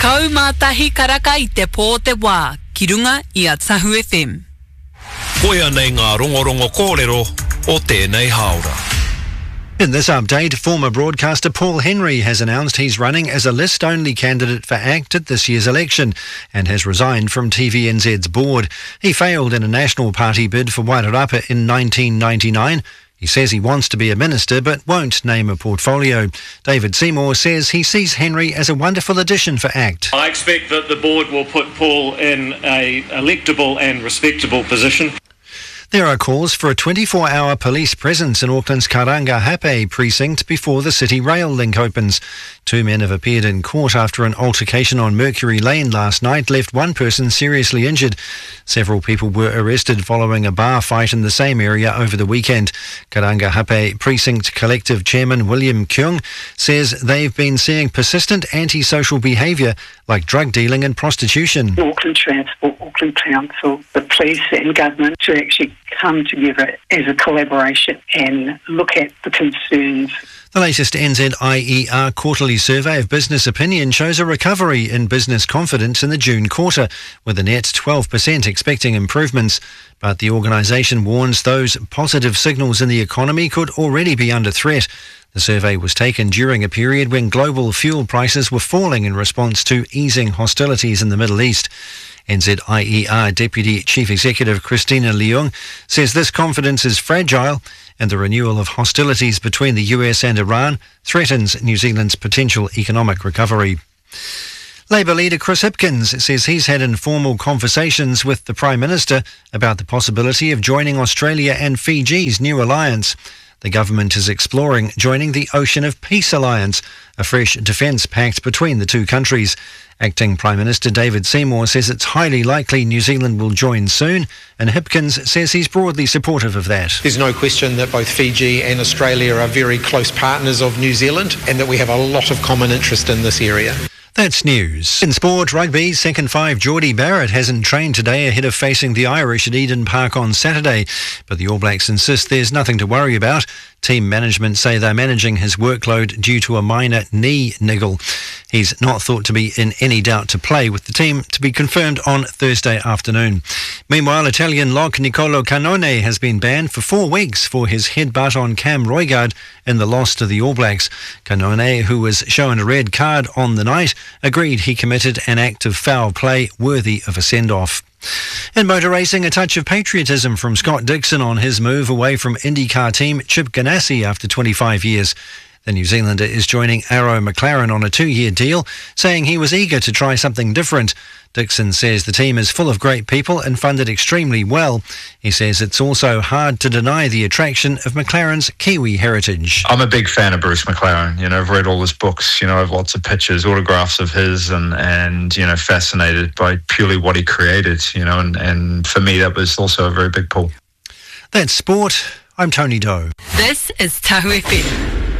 Kaumātahi karaka I te pō te wā, ki runga I a Tahu FM. Koia nei ngā rongorongo kōrero o tēnei haora. In this update, former broadcaster Paul Henry has announced he's running as a list-only candidate for ACT at this year's election and has resigned from TVNZ's board. He failed in a National Party bid for Wairarapa in 1999. He says he wants to be a minister but won't name a portfolio. David Seymour says he sees Henry as a wonderful addition for ACT. I expect that the board will put Paul in a electable and respectable position. There are calls for a 24-hour police presence in Auckland's Karanga Hape precinct before the City Rail link opens. 2 men have appeared in court after an altercation on Mercury Lane last night left one person seriously injured. Several people were arrested following a bar fight in the same area over the weekend. Karanga Hape Precinct Collective Chairman William Kyung says they've been seeing persistent antisocial behaviour like drug dealing and prostitution. Auckland Transport, Auckland Council, the police and government to actually come together as a collaboration and look at the concerns. The latest NZIER quarterly survey of business opinion shows a recovery in business confidence in the June quarter, with a net 12% expecting improvements. But the organisation warns those positive signals in the economy could already be under threat. The survey was taken during a period when global fuel prices were falling in response to easing hostilities in the Middle East. NZIER Deputy Chief Executive Christina Leung says this confidence is fragile and the renewal of hostilities between the US and Iran threatens New Zealand's potential economic recovery. Labour leader Chris Hipkins says he's had informal conversations with the Prime Minister about the possibility of joining Australia and Fiji's new alliance. The government is exploring joining the Ocean of Peace Alliance, a fresh defence pact between the two countries. Acting Prime Minister David Seymour says it's highly likely New Zealand will join soon, and Hipkins says he's broadly supportive of that. There's no question that both Fiji and Australia are very close partners of New Zealand and that we have a lot of common interest in this area. That's news. In sport, rugby, second five Geordie Barrett hasn't trained today ahead of facing the Irish at Eden Park on Saturday, but the All Blacks insist there's nothing to worry about. Team management say they're managing his workload due to a minor knee niggle. He's not thought to be in any doubt to play, with the team to be confirmed on Thursday afternoon. Meanwhile, Italian lock Nicolo Cannone has been banned for 4 weeks for his headbutt on Cam Roigard in the loss to the All Blacks. Cannone, who was shown a red card on the night, agreed he committed an act of foul play worthy of a send-off. In motor racing, a touch of patriotism from Scott Dixon on his move away from IndyCar team Chip Ganassi after 25 years. The New Zealander is joining Arrow McLaren on a 2-year deal, saying he was eager to try something different. Dixon says the team is full of great people and funded extremely well. He says it's also hard to deny the attraction of McLaren's Kiwi heritage. I'm a big fan of Bruce McLaren. I've read all his books. I have lots of pictures, autographs of his, and fascinated by purely what he created. And for me that was also a very big pull. That's sport. I'm Tony Doe. This is Tahu FM.